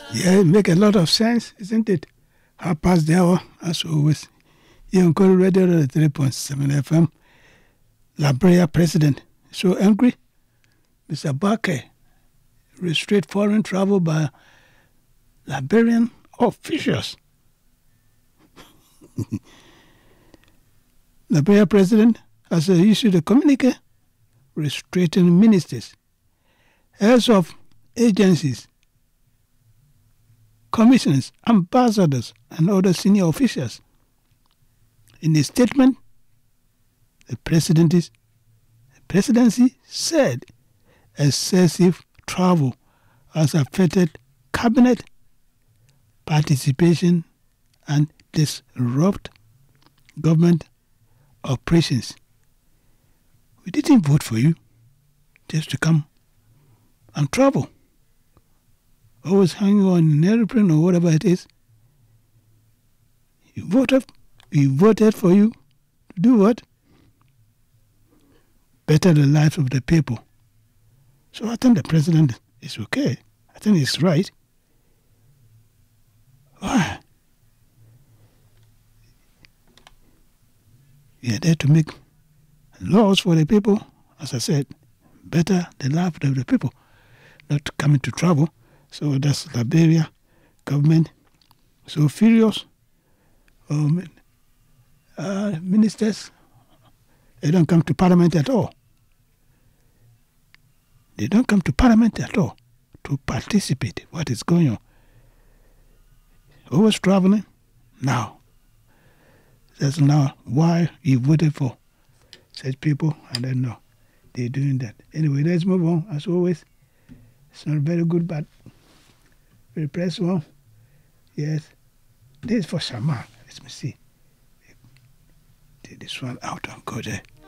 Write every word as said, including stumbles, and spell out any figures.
Yeah, it make a lot of sense, isn't it? Half past the hour, as always. Here on Corey Radio three point seven F M. Liberia president so angry. Mister Barker restrict foreign travel by Liberian officials. Liberia president has issued a communique restricting ministers, heads of agencies, commissioners, ambassadors, and other senior officials. In a statement, the presidency, the presidency said excessive travel has affected cabinet participation and disrupt government operations. We didn't vote for you just to come and travel. Always hanging on an airplane or whatever it is. You voted, we voted for you to do what? Better the lives of the people. So I think the president is okay. I think he's right. Why? We are there to make laws for the people. As I said, better the life of the people, not coming to travel. So that's Liberia government. So furious. Um, uh, ministers, they don't come to parliament at all. They don't come to parliament at all to participate. What is going on? Who was traveling? Now. That's now why he voted for such people. I don't know. They're doing that. Anyway, let's move on. As always, it's not very good, but we press one. Yes. This is for Shama. Let me see. Take this one out and go there.